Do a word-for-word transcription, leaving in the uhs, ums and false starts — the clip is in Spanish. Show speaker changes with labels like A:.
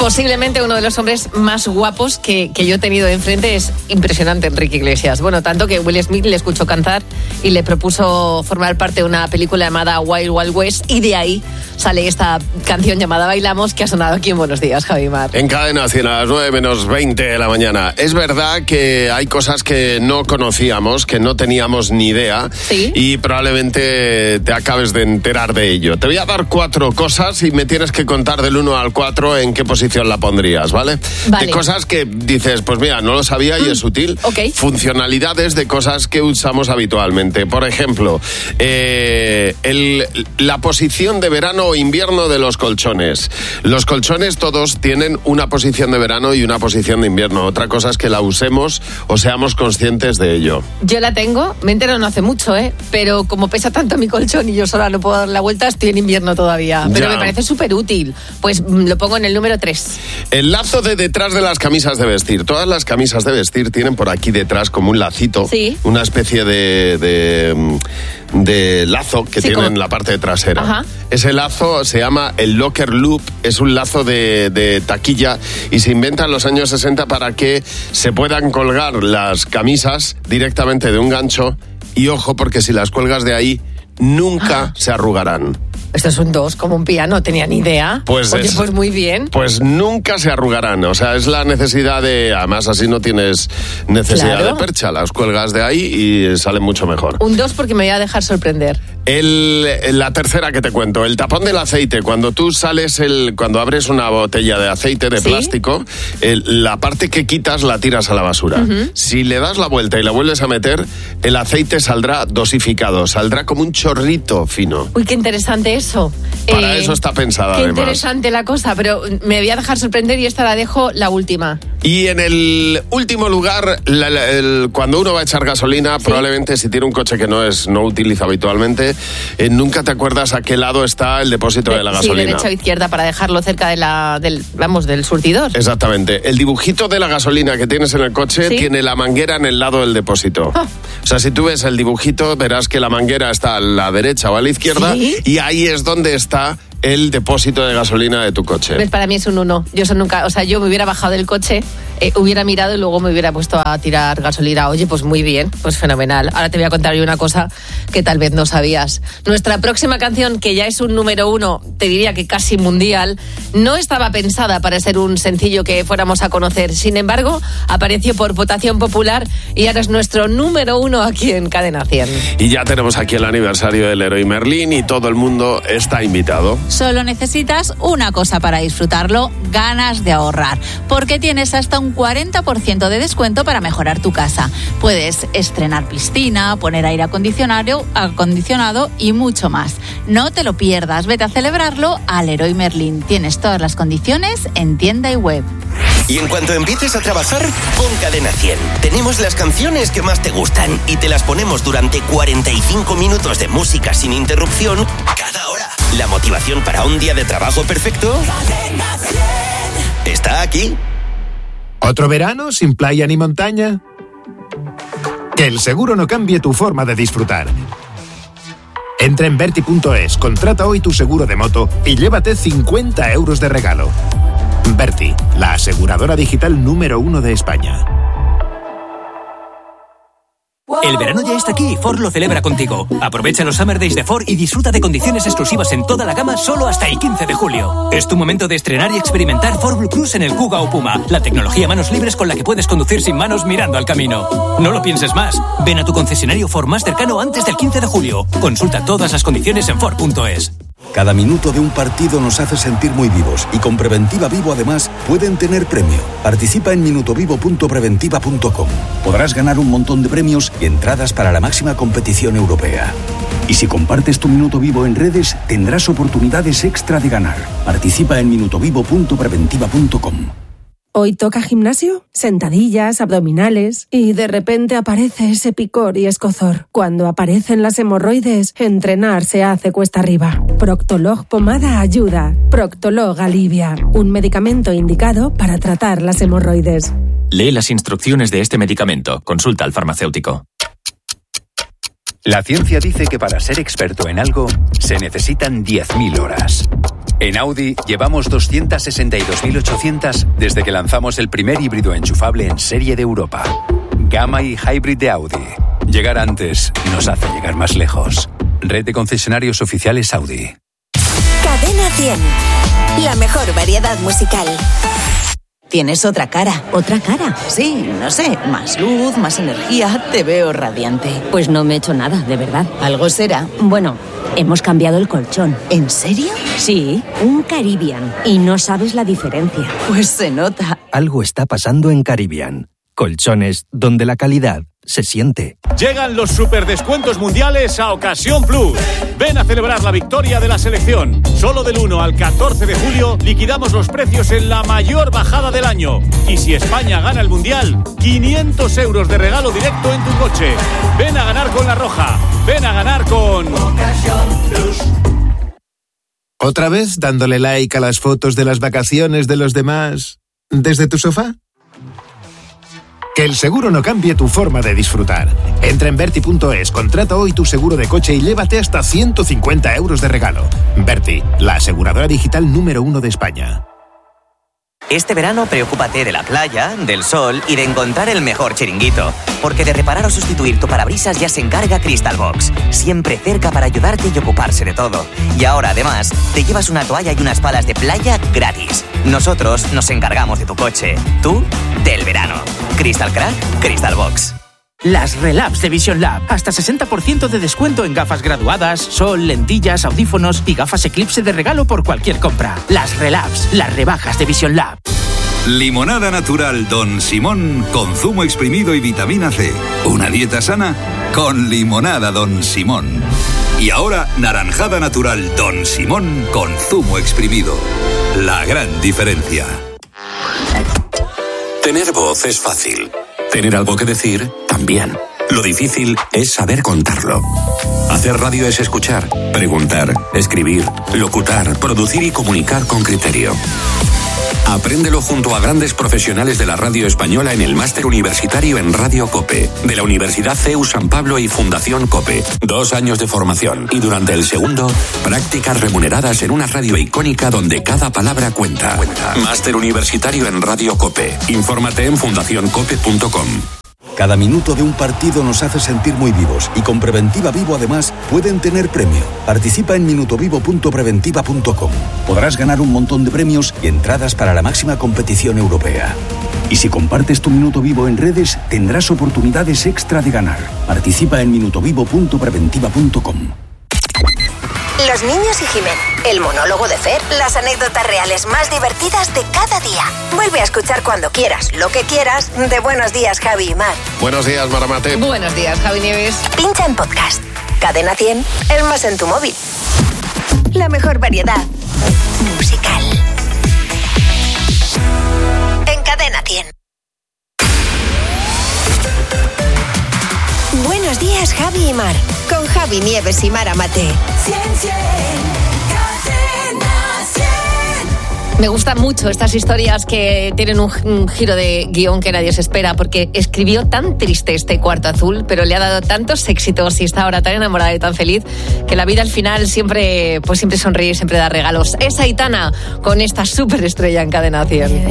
A: Posiblemente uno de los hombres más guapos que, que yo he tenido enfrente. Es impresionante, Enrique Iglesias. Bueno, tanto que Will Smith le escuchó cantar y le propuso formar parte de una película llamada Wild Wild West, y de ahí sale esta canción llamada Bailamos, que ha sonado aquí en Buenos Días, Javi Mar.
B: En Cadena cien a las nueve menos veinte de la mañana. Es verdad que hay cosas que no conocíamos, que no teníamos ni idea,
A: ¿sí?
B: Y probablemente te acabes de enterar de ello. Te voy a dar cuatro cosas y me tienes que contar del uno al cuatro en qué posición la pondrías, ¿vale?
A: Vale.
B: De cosas que dices, pues mira, no lo sabía y
A: mm,
B: es útil.
A: Okay.
B: Funcionalidades de cosas que usamos habitualmente. Por ejemplo, eh, el, la posición de verano o invierno de los colchones. Los colchones todos tienen una posición de verano y una posición de invierno. Otra cosa es que la usemos o seamos conscientes de ello.
A: Yo la tengo, me entero no hace mucho, ¿eh? Pero como pesa tanto mi colchón y yo sola no puedo dar la vuelta, estoy en invierno todavía. Pero
B: ya.
A: Me parece súper útil. Pues lo pongo en el número tres.
B: El lazo de detrás de las camisas de vestir. Todas las camisas de vestir tienen por aquí detrás como un lacito,
A: sí.
B: Una especie de, de, de lazo que
A: sí,
B: tiene
A: como...
B: en la parte trasera.
A: Ajá.
B: Ese lazo se llama el locker loop, es un lazo de, de taquilla y se inventa en los años sesenta para que se puedan colgar las camisas directamente de un gancho y ojo, porque si las cuelgas de ahí nunca ah. se arrugarán.
A: Esto es un dos, como un piano, tenía ni idea.
B: Pues
A: Oye,
B: es,
A: pues muy bien.
B: Pues nunca se arrugarán, o sea, es la necesidad de... Además, así no tienes necesidad
A: claro.
B: de percha, las cuelgas de ahí y sale mucho mejor.
A: Un dos porque me voy a dejar sorprender.
B: El, la tercera que te cuento, el tapón del aceite. Cuando tú sales, el, cuando abres una botella de aceite de ¿sí? plástico, el, la parte que quitas la tiras a la basura. Uh-huh. Si le das la vuelta y la vuelves a meter, el aceite saldrá dosificado, saldrá como un chorrito fino.
A: Uy, qué interesante eso.
B: Para
A: eh,
B: eso está pensada,
A: qué
B: además.
A: Qué interesante la cosa, pero me voy a dejar sorprender y esta la dejo la última.
B: Y en el último lugar, la, la, el, cuando uno va a echar gasolina, ¿sí? Probablemente si tiene un coche que no es no utiliza habitualmente, eh, nunca te acuerdas a qué lado está el depósito de, de la gasolina.
A: Sí, derecha o izquierda, para dejarlo cerca de la, del, vamos, del surtidor.
B: Exactamente. El dibujito de la gasolina que tienes en el coche, ¿sí? Tiene la manguera en el lado del depósito. Oh. O sea, si tú ves el dibujito, verás que la manguera está a la derecha o a la izquierda, ¿sí? Y ahí es donde está el depósito de gasolina de tu coche.
A: Pues para mí es un uno. Yo eso nunca, o sea, yo me hubiera bajado del coche, eh, hubiera mirado y luego me hubiera puesto a tirar gasolina. Oye, pues muy bien, pues fenomenal. Ahora te voy a contar yo una cosa que tal vez no sabías. Nuestra próxima canción, que ya es un número uno, te diría que casi mundial, no estaba pensada para ser un sencillo que fuéramos a conocer. Sin embargo, apareció por votación popular y ahora es nuestro número uno aquí en Cadena cien.
B: Y ya tenemos aquí el aniversario del Leroy Merlin y todo el mundo está invitado.
C: Solo necesitas una cosa para disfrutarlo, ganas de ahorrar, porque tienes hasta un cuarenta por ciento de descuento para mejorar tu casa. Puedes estrenar piscina, poner aire acondicionado, acondicionado y mucho más. No te lo pierdas, vete a celebrarlo al Leroy Merlin. Tienes todas las condiciones en tienda y web.
D: Y en cuanto empieces a trabajar, pon Cadena cien. Tenemos las canciones que más te gustan y te las ponemos durante cuarenta y cinco minutos de música sin interrupción cada hora. La motivación para un día de trabajo perfecto Cadena cien está aquí.
E: ¿Otro verano sin playa ni montaña? Que el seguro no cambie tu forma de disfrutar. Entra en Verti punto es, contrata hoy tu seguro de moto y llévate cincuenta euros de regalo. Verti, la aseguradora digital número uno de España.
F: El verano ya está aquí y Ford lo celebra contigo. Aprovecha los Summer Days de Ford y disfruta de condiciones exclusivas en toda la gama solo hasta el quince de julio. Es tu momento de estrenar y experimentar Ford Blue Cruise en el Kuga o Puma, la tecnología manos libres con la que puedes conducir sin manos mirando al camino. No lo pienses más. Ven a tu concesionario Ford más cercano antes del quince de julio. Consulta todas las condiciones en Ford punto es.
G: Cada minuto de un partido nos hace sentir muy vivos y con Preventiva Vivo además pueden tener premio. Participa en minutovivo punto preventiva punto com. Podrás ganar un montón de premios y entradas para la máxima competición europea. Y si compartes tu minuto vivo en redes, tendrás oportunidades extra de ganar. Participa en minutovivo punto preventiva punto com.
H: ¿Hoy toca gimnasio? Sentadillas, abdominales... Y de repente aparece ese picor y escozor. Cuando aparecen las hemorroides, entrenar se hace cuesta arriba. Proctolog Pomada ayuda. Proctolog alivia. Un medicamento indicado para tratar las hemorroides.
I: Lee las instrucciones de este medicamento. Consulta al farmacéutico. La ciencia dice que para ser experto en algo se necesitan diez mil horas. En Audi llevamos doscientas sesenta y dos mil ochocientas desde que lanzamos el primer híbrido enchufable en serie de Europa. Gamma y Hybrid de Audi. Llegar antes nos hace llegar más lejos. Red de concesionarios oficiales Audi.
J: Cadena cien. La mejor variedad musical. Tienes otra cara.
K: ¿Otra cara?
J: Sí, no sé, más luz, más energía, te veo radiante.
K: Pues no me he hecho nada, de verdad.
J: ¿Algo será?
K: Bueno, hemos cambiado el colchón.
J: ¿En serio?
K: Sí, un Caribbean. Y no sabes la diferencia.
J: Pues se nota.
L: Algo está pasando en Caribbean. Colchones donde la calidad se siente.
M: Llegan los superdescuentos mundiales a Ocasión Plus. Ven a celebrar la victoria de la selección. Solo del uno al catorce de julio liquidamos los precios en la mayor bajada del año. Y si España gana el mundial, quinientos euros de regalo directo en tu coche. Ven a ganar con La Roja. Ven a ganar con Ocasión Plus.
E: ¿Otra vez dándole like a las fotos de las vacaciones de los demás desde tu sofá? Que el seguro no cambie tu forma de disfrutar. Entra en Verti punto es, contrata hoy tu seguro de coche y llévate hasta ciento cincuenta euros de regalo. Verti, la aseguradora digital número uno de España.
N: Este verano preocúpate de la playa, del sol y de encontrar el mejor chiringuito. Porque de reparar o sustituir tu parabrisas ya se encarga Crystal Box. Siempre cerca para ayudarte y ocuparse de todo. Y ahora además te llevas una toalla y unas palas de playa gratis. Nosotros nos encargamos de tu coche. Tú, del verano. Crystal Crack, Crystal Box.
O: Las Relabs de Vision Lab. Hasta sesenta por ciento de descuento en gafas graduadas, sol, lentillas, audífonos y gafas Eclipse de regalo por cualquier compra. Las Relabs, las rebajas de Vision Lab.
P: Limonada natural Don Simón con zumo exprimido y vitamina C. Una dieta sana con limonada Don Simón. Y ahora naranjada natural Don Simón con zumo exprimido. La gran diferencia.
Q: Tener voz es fácil. Tener algo que decir, también. Lo difícil es saber contarlo. Hacer radio es escuchar, preguntar, escribir, locutar, producir y comunicar con criterio. Apréndelo junto a grandes profesionales de la radio española en el Máster Universitario en Radio COPE, de la Universidad C E U San Pablo y Fundación COPE. Dos años de formación y durante el segundo, prácticas remuneradas en una radio icónica donde cada palabra cuenta. cuenta. Máster Universitario en Radio COPE. Infórmate en fundación cope punto com.
G: Cada minuto de un partido nos hace sentir muy vivos y con Preventiva Vivo además pueden tener premio. Participa en minutovivo punto preventiva punto com. Podrás ganar un montón de premios y entradas para la máxima competición europea. Y si compartes tu minuto vivo en redes, tendrás oportunidades extra de ganar. Participa en minutovivo punto preventiva punto com.
J: Los niños y Jimén, el monólogo de Fer, las anécdotas reales más divertidas de cada día. Vuelve a escuchar cuando quieras, lo que quieras, de Buenos Días, Javi y Mar.
B: Buenos días, Maramate.
A: Buenos días, Javi Nieves.
J: Pincha en podcast. Cadena cien, el más en tu móvil. La mejor variedad musical. En Cadena cien. Buenos días, Javi y Mar. Con Javi Nieves y Mara Mate.
A: Me gustan mucho estas historias que tienen un, un giro de guión que nadie se espera, porque escribió tan triste este Cuarto Azul, pero le ha dado tantos éxitos y está ahora tan enamorada y tan feliz que la vida al final siempre, pues siempre sonríe y siempre da regalos. Es Aitana con esta superestrella en Cadena cien.